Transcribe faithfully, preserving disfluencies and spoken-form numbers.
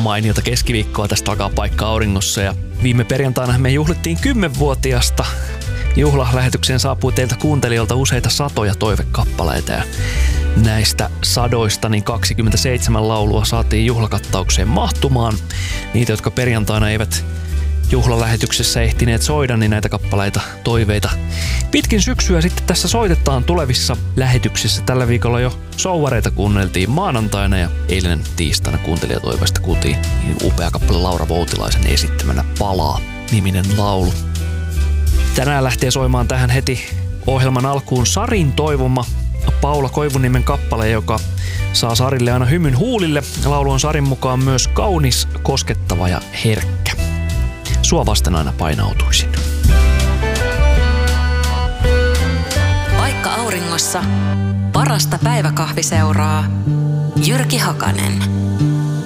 mainiota keskiviikkoa. Tästä alkaa Paikka auringossa ja viime perjantaina me juhlittiin kymmenvuotiasta. Juhlalähetykseen saapui teiltä kuuntelijoilta useita satoja toivekappaleita ja näistä sadoista niin kaksikymmentäseitsemän laulua saatiin juhlakattaukseen mahtumaan. Niitä, jotka perjantaina eivät juhlalähetyksessä ehtineet soida, niin näitä kappaleita, toiveita pitkin syksyä sitten tässä soitetaan tulevissa lähetyksissä. Tällä viikolla jo souvareita kuunneltiin maanantaina ja eilen tiistaina kuuntelijatoiveesta kuultiin niin upea kappale Laura Voutilaisen esittämänä Palaa-niminen laulu. Tänään lähtee soimaan tähän heti ohjelman alkuun Sarin toivoma Paula Koivuniemen kappale, joka saa Sarille aina hymyn huulille. Laulu on Sarin mukaan myös kaunis, koskettava ja herkkä. Sua vasten aina painautuisin. Paikka auringossa. Parasta päiväkahviseuraa. Jyrki Hakanen.